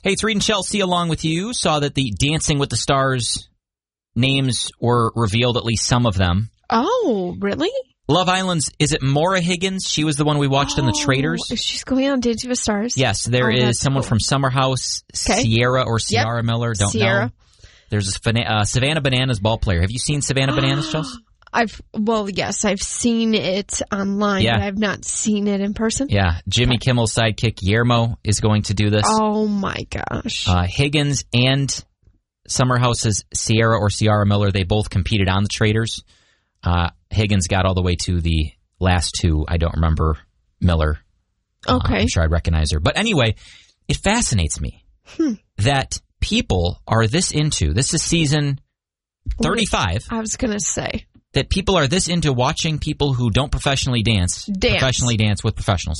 Hey, it's Reed and Chelsea along with you. Saw that the Dancing with the Stars names were revealed, at least some of them. Oh, really? Love Island's, is it Maura Higgins? She was the one we watched in The Traitors. She's going on Dancing with Stars. Yes, there is someone from Summer House, Sierra or Ciara Miller, don't know. There's a Savannah Bananas ball player. Have you seen Savannah Bananas, Chelsea? Yes, I've seen it online, but I've not seen it in person. Yeah, Jimmy Kimmel's sidekick Guillermo is going to do this. Oh my gosh. Higgins and Summer House's Sierra or Ciara Miller, they both competed on The Traitors. Higgins got all the way to the last two. I don't remember Miller. Okay. I'm sure I'd recognize her. But anyway, it fascinates me that people are this into, this is season 35. I was going to say. That people are this into watching people who don't professionally dance. Professionally dance with professionals.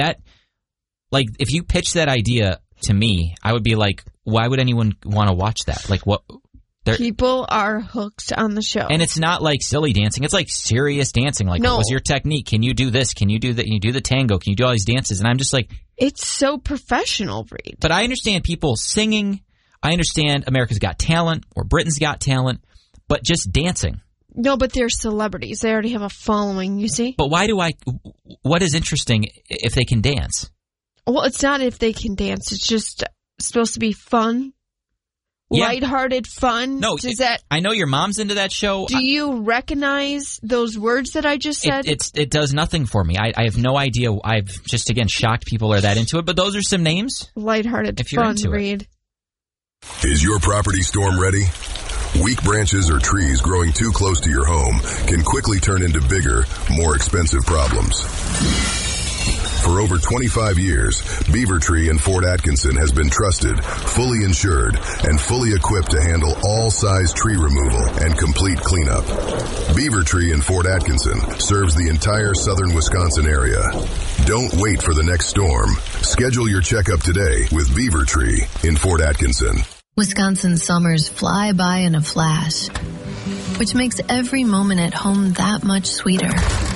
If you pitch that idea to me, I would be like, why would anyone want to watch that? Like, what? People are hooked on the show. And it's not like silly dancing. It's like serious dancing. Like, what was your technique? Can you do this? Can you do that? Can you do the tango? Can you do all these dances? And I'm just like... It's so professional, Reed. But I understand people singing. I understand America's Got Talent or Britain's Got Talent. But just dancing. No, but they're celebrities. They already have a following, you see? But what is interesting if they can dance? Well, it's not if they can dance. It's just supposed to be fun. Lighthearted fun. No, I know your mom's into that show. Do you recognize those words that I just said? It does nothing for me. I have no idea. I've just, again, shocked people are that into it. But those are some names. Lighthearted if you're fun, into Reed. Is your property storm ready? Weak branches or trees growing too close to your home can quickly turn into bigger, more expensive problems. For over 25 years, Beaver Tree in Fort Atkinson has been trusted, fully insured, and fully equipped to handle all size tree removal and complete cleanup. Beaver Tree in Fort Atkinson serves the entire southern Wisconsin area. Don't wait for the next storm. Schedule your checkup today with Beaver Tree in Fort Atkinson. Wisconsin summers fly by in a flash, which makes every moment at home that much sweeter.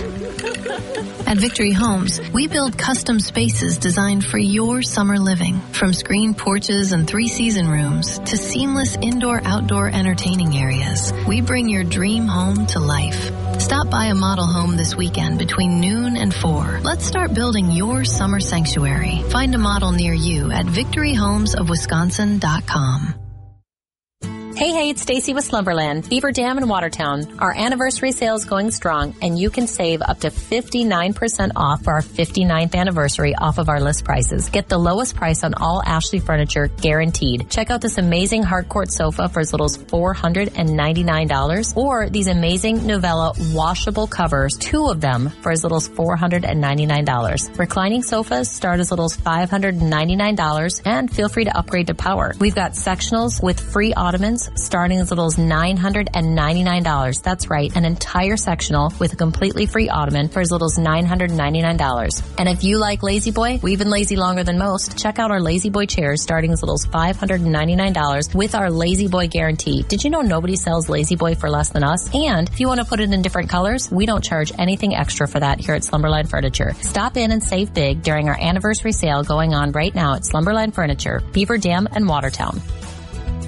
At Victory Homes, we build custom spaces designed for your summer living. From screened porches and 3-season rooms to seamless indoor-outdoor entertaining areas, we bring your dream home to life. Stop by a model home this weekend between noon and 4. Let's start building your summer sanctuary. Find a model near you at victoryhomesofwisconsin.com. Hey, it's Stacy with Slumberland, Beaver Dam in Watertown. Our anniversary sale is going strong, and you can save up to 59% off for our 59th anniversary off of our list prices. Get the lowest price on all Ashley furniture, guaranteed. Check out this amazing hardcourt sofa for as little as $499, or these amazing Novella washable covers, 2 of them for as little as $499. Reclining sofas start as little as $599, and feel free to upgrade to power. We've got sectionals with free ottomans starting as little as $999. That's right, an entire sectional with a completely free ottoman for as little as $999. And if you like Lazy Boy, we've been lazy longer than most. Check out our Lazy Boy chairs starting as little as $599 with our Lazy Boy guarantee. Did you know nobody sells Lazy Boy for less than us? And if you want to put it in different colors, we don't charge anything extra for that here at Slumberland Furniture. Stop in and save big during our anniversary sale going on right now at Slumberland Furniture, Beaver Dam and Watertown.